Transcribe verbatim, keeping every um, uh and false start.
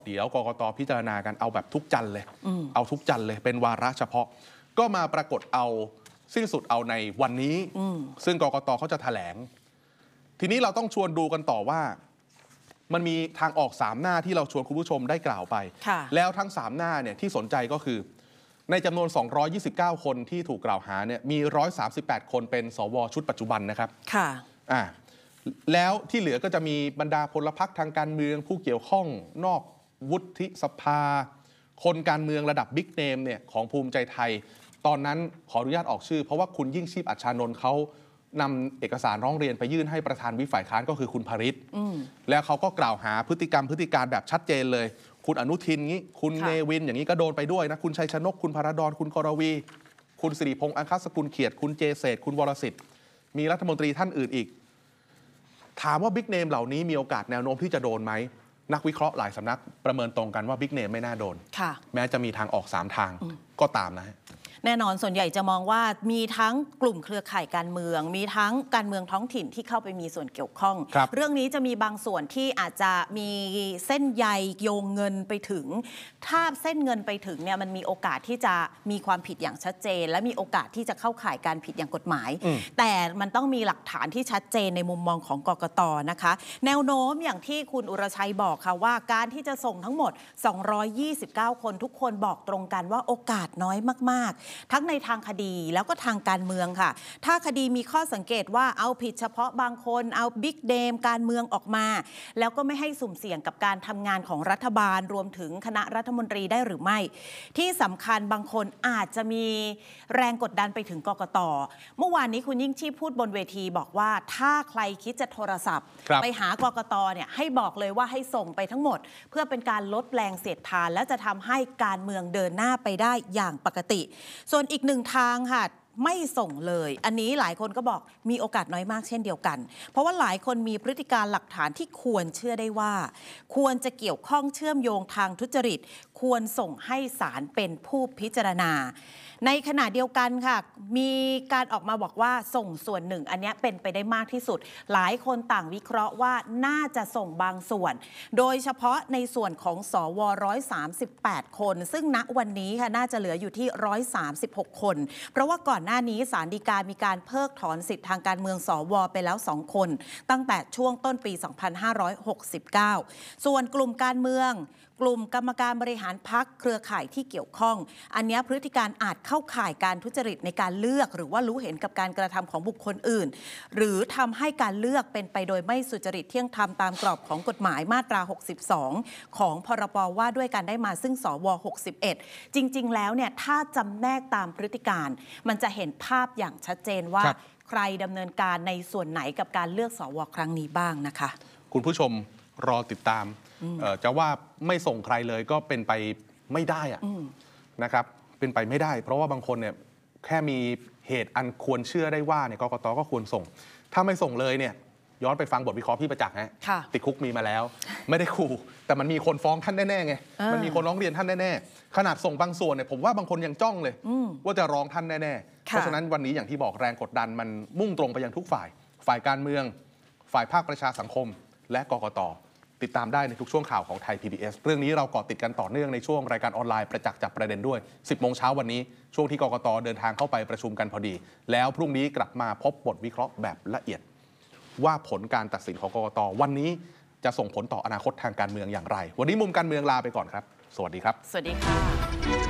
เดี๋ยวกกต.พิจารณากันเอาแบบทุกจันเลยเอาทุกจันเลยเป็นวาระเฉพาะก็มาปรากฏเอาสิ้นสุดเอาในวันนี้ซึ่งกกต.เขาจะแถลงทีนี้เราต้องชวนดูกันต่อว่ามันมีทางออกสามหน้าที่เราชวนคุณผู้ชมได้กล่าวไปแล้วทั้งสามหน้าเนี่ยที่สนใจก็คือในจำนวนสองร้อยยี่สิบเก้าคนที่ถูกกล่าวหาเนี่ยมีหนึ่งร้อยสามสิบแปดคนเป็นสวชุดปัจจุบันนะครับค่ะอ่าแล้วที่เหลือก็จะมีบรรดาพลพรรคทางการเมืองผู้เกี่ยวข้องนอกวุฒิสภาคนการเมืองระดับบิ๊กเนมเนี่ยของภูมิใจไทยตอนนั้นขออนุญาตออกชื่อเพราะว่าคุณยิ่งชีพอัชชานนท์เขานำเอกสารร้องเรียนไปยื่นให้ประธานวิปฝ่ายค้านก็คือคุณภริษฐ์แล้วเขาก็กล่าวหาพฤติกรรมพฤติการแบบชัดเจนเลยคุณอนุทินงี้คุณเนวินอย่างนี้ก็โดนไปด้วยนะคุณชัยชนกคุณพระดอนคุณกรวีคุณสิริพงษ์อังคสกุลเขียดคุณเจเศษคุณวรสิทธิ์มีรัฐมนตรีท่านอื่นอีกถามว่าบิ๊กเนมเหล่านี้มีโอกาสแนวโน้มที่จะโดนไหมนักวิเคราะห์หลายสำนักประเมินตรงกันว่าบิ๊กเนมไม่น่าโดนแม้จะมีทางออกสามทางก็ตามนะฮะแน่นอนส่วนใหญ่จะมองว่ามีทั้งกลุ่มเครือข่ายการเมืองมีทั้งการเมืองท้องถิ่นที่เข้าไปมีส่วนเกี่ยวข้องรเรื่องนี้จะมีบางส่วนที่อาจจะมีเส้นใยโยงเงินไปถึงถ้าเส้นเงินไปถึงเนี่ยมันมีโอกาสที่จะมีความผิดอย่างชัดเจนและมีโอกาสที่จะเข้าข่ายการผิดอย่างกฎหมายแต่มันต้องมีหลักฐานที่ชัดเจนในมุมมองของกกต.นะคะแนวโน้มอย่างที่คุณอุรชัยบอกค่ะว่าการที่จะส่งทั้งหมดสองร้อยยี่สิบเก้าคนทุกคนบอกตรงกันว่าโอกาสน้อยมากๆทั้งในทางคดีแล้วก็ทางการเมืองค่ะถ้าคดีมีข้อสังเกตว่าเอาผิดเฉพาะบางคนเอาบิ๊กเดมการเมืองออกมาแล้วก็ไม่ให้สุ่มเสี่ยงกับการทำงานของรัฐบาลรวมถึงคณะรัฐมนตรีได้หรือไม่ที่สำคัญบางคนอาจจะมีแรงกดดันไปถึงกกต.เมื่อวานนี้คุณยิ่งชีพพูดบนเวทีบอกว่าถ้าใครคิดจะโทรศัพท์ไปหากกต.เนี่ยให้บอกเลยว่าให้ส่งไปทั้งหมดเพื่อเป็นการลดแรงเสียดทานและจะทำให้การเมืองเดินหน้าไปได้อย่างปกติส่วนอีกหนึ่งทางค่ะไม่ส่งเลยอันนี้หลายคนก็บอกมีโอกาสน้อยมากเช่นเดียวกันเพราะว่าหลายคนมีพฤติการหลักฐานที่ควรเชื่อได้ว่าควรจะเกี่ยวข้องเชื่อมโยงทางทุจริตควรส่งให้ศาลเป็นผู้พิจารณาในขณะเดียวกันค่ะมีการออกมาบอกว่าส่งส่วนหนึ่งอันนี้เป็นไปได้มากที่สุดหลายคนต่างวิเคราะห์ว่าน่าจะส่งบางส่วนโดยเฉพาะในส่วนของสวหนึ่งร้อยสามสิบแปดคนซึ่งณวันนี้ค่ะน่าจะเหลืออยู่ที่หนึ่งร้อยสามสิบหกคนเพราะว่าก่อนหน้านี้ศาลฎีกามีการเพิกถอนสิทธิทางการเมืองสวไปแล้วสองคนตั้งแต่ช่วงต้นปีสองพันห้าร้อยหกสิบเก้าส่วนกลุ่มการเมืองกลุ่มกรรมการบริหารพรรคเครือข่ายที่เกี่ยวข้องอันนี้พฤติการอาจเข้าข่ายการทุจริตในการเลือกหรือว่ารู้เห็นกับการกระทำของบุคคลอื่นหรือทำให้การเลือกเป็นไปโดยไม่สุจริตเที่ยงธรรมตามกรอบของกฎหมายมาตราหกสิบสองของพรบว่าด้วยการได้มาซึ่งสวหกสิบเอ็ดจริงๆแล้วเนี่ยถ้าจำแนกตามพฤติการมันจะเห็นภาพอย่างชัดเจนว่าใครดำเนินการในส่วนไหนกับการเลือกสวครั้งนี้บ้างนะคะคุณผู้ชมรอติดตามจะว่าไม่ส่งใครเลยก็เป็นไปไม่ได้อะนะครับเป็นไปไม่ได้เพราะว่าบางคนเนี่ยแค่มีเหตุอันควรเชื่อได้ว่าเนี่ยกกต.ก็ควรส่งถ้าไม่ส่งเลยเนี่ยย้อนไปฟังบทวิเคราะห์พี่ประจักษ์ฮะติดคุกมีมาแล้วไม่ได้ขู่แต่มันมีคนฟ้องท่านแน่ๆไงมันมีคนร้องเรียนท่านแน่ๆขนาดส่งบางส่วนเนี่ยผมว่าบางคนยังจ้องเลยว่าจะร้องท่านแน่ๆเพราะฉะนั้นวันนี้อย่างที่บอกแรงกดดันมันมุ่งตรงไปยังทุกฝ่ายฝ่ายการเมืองฝ่ายภาคประชาสังคมและกกต.ติดตามได้ในทุกช่วงข่าวของไทย พี บี เอส เรื่องนี้เราเกาะติดกันต่อเนื่องในช่วงรายการออนไลน์ประจักษ์จับประเด็นด้วย สิบโมงเช้าวันนี้ช่วงที่กกต.เดินทางเข้าไปประชุมกันพอดีแล้วพรุ่งนี้กลับมาพบบทวิเคราะห์แบบละเอียดว่าผลการตัดสินของกกต.วันนี้จะส่งผลต่ออนาคตทางการเมืองอย่างไรวันนี้มุมการเมืองลาไปก่อนครับสวัสดีครับสวัสดีค่ะ